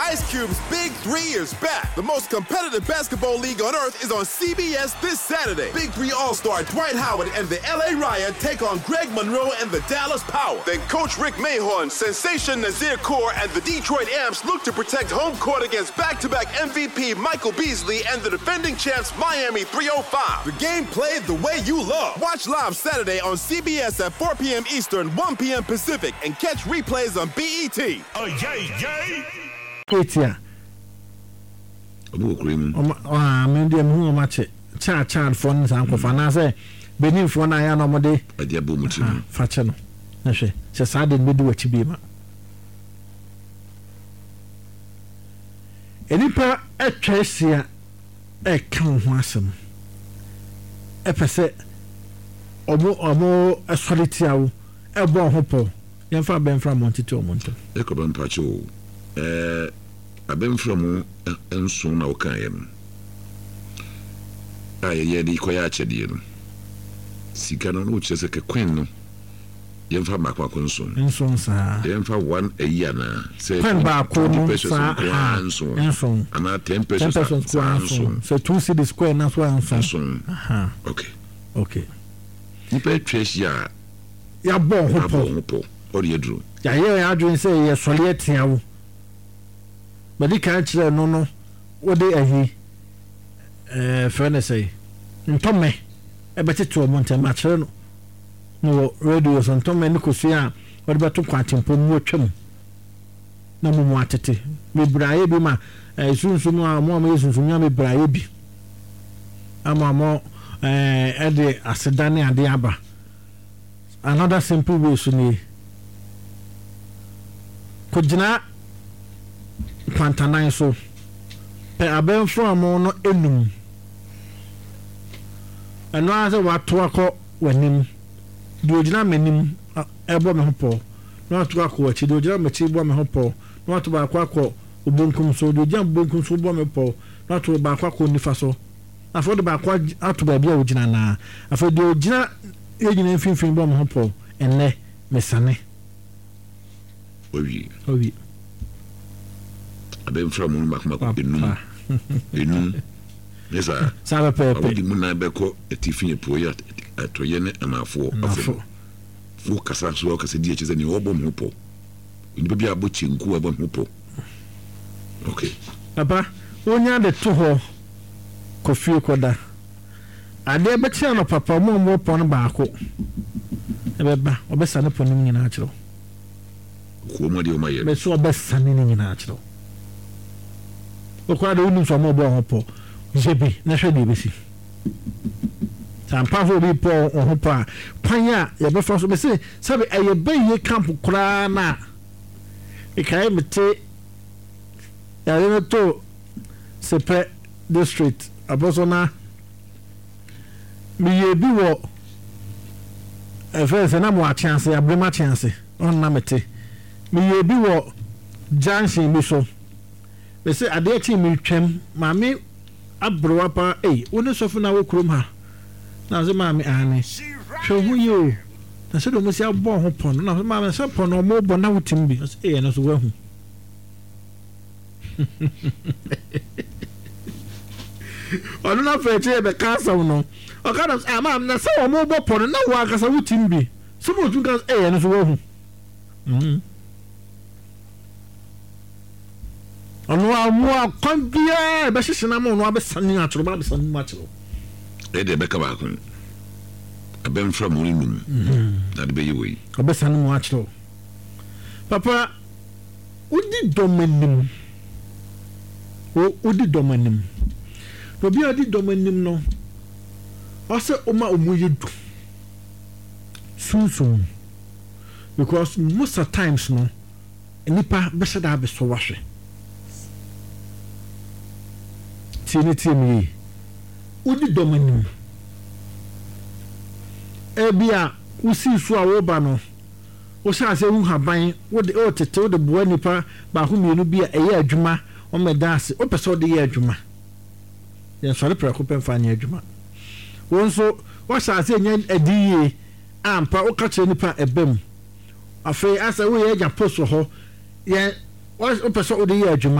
Ice Cube's Big 3 is back. The most competitive basketball league on earth is on CBS this Saturday. Big 3 All-Star Dwight Howard and the LA Riot take on Greg Monroe and the Dallas Power. Then Coach Rick Mahorn, Sensation Nazir Kaur, and the Detroit Amps look to protect home court against back-to-back MVP Michael Beasley and the defending champs Miami 305. The game played the way you love. Watch live Saturday on CBS at 4 p.m. Eastern, 1 p.m. Pacific, and catch replays on BET. Oh, yay! Ketia. Medium who match it. Child phones and Kofana beneath one eye on Omode. A dear boom, Fachano. She said, we do what you be. Enipa a Tracia a count wassom. A percent or more a solitaire, a bon hopo. Yan far ben from Monte to Monte. Ecoban Pacho. I've been from and soon okay. I hear the Koyache. Sikano, which is a queen. Yemfa Makwa Conson. And so, sir. Yemfa 1 a year now. Say, 20 pesos and so. And not 10 pesos. So 2 cities square, and that's why I'm saying. Okay. You pay trace ya. Ya bon hopo. Or you drew. Ya hear Adrian say, yes, Soliet. But he can't no. What they are he? Furnace say. Tommy, a better to a mountain match. No radios on Tommy Nicosia. What about to quantum for more chum? No more tete. Me Braebima, as soon as more reasons from Yami Braebi. I'm more at the Asedani and the Abba. Another simple way to me. Could you not? Quantanine so. I've from no enum. And no other what to call when him. Do you not mean him? Elbow hopo. Not to call what you do, Jam Chibom hopo. Not to Baquaco, Ubunkum so do jump Bunkum so bomb not to Baquaco Nifaso. I thought about quite out to be original. I thought the original agent and film bomb hopo and le Messane. Oui. I've been from Macmac in yes, sir. Saba Pepe. Munabeko, a Tiffany Poyat, a Toyene, and a four. Four Cassas work as a DHS and your bomb hopo. You be a butching Kuabon hopo. Okay. Papa, when you're the 2 hole, Coffee Coda. I dare bet you Papa more upon a barco. Ebeba, or best son upon him in natural. Who my but so best son in natural. Quite only from more hopo. Jebi, naturally, busy. Some powerful people or hopa. Panya, your before me say, Sabi, I obey ye camp crana. A came take a to separate district. A bosona me be what a first and I'm watching, a brimmer chance on Namete. Me be what Jansi Miso. They say, I dare team me trim, mammy. Abro apa woni sofo na wo krom ha na so ma me ane hwe hu ye na so do mo si abo ho pon na so ma me so pon no mo bo na wutim bi na so wa hu onu na fe che be ka so no o ka do ma na so mo bo pon na wa ka so wutim bi so mo tun ka na so wa hu ono amua kwambia be hihina mo no abesane atro ba besane matro e de be ka ba kun abem from urinum that be you abesane mo atro papa udi domanim no bi adi domanim no o se o ma omuyedu sunsun because most of times no nipa be sada be so wahwe Tinity, Udi Domanim Ebia, we see Sua Obano. O shall say, who have buying what the old to the Buenipa, by whom you will be a year Juma or Medas, or Pesod the year Juma. Yes, sorry, Preocupan Fania Juma. One so, what shall I say, a DA, and Pao catch any part a bem. A fay as a way, a post for her, yet, what's Pesod the year Juma.